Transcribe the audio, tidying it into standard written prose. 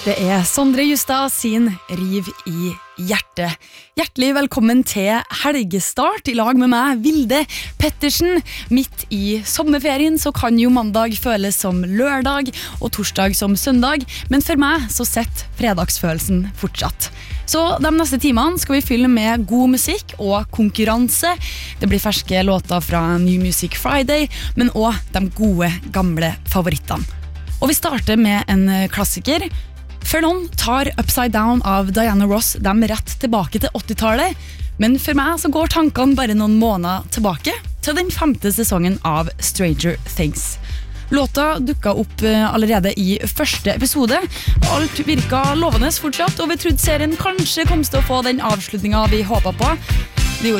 Det Sondre Justad sin Riv I hjertet. Hjertelig velkommen til helgestart I lag med meg, Vilde Pettersen. Midt I sommerferien så kan jo mandag føles som lørdag og torsdag som søndag, men for meg så setter fredagsfølelsen fortsatt. Så de neste timene skal vi fylle med god musikk og konkurranse. Det blir ferske låter fra New Music Friday, men også de gode, gamle favorittene. Og vi starter med en klassiker. Furlong tar Upside Down av Diana Ross dem rett tilbake til 80-tallet, men for meg så går tankene bare noen måneder tilbake til den 5. sesongen av Stranger Things. Låta dukket opp allerede I første episode. Alt virket lovende fortsatt, og vi trodde serien kanskje kom til å få den avslutningen vi håpet på.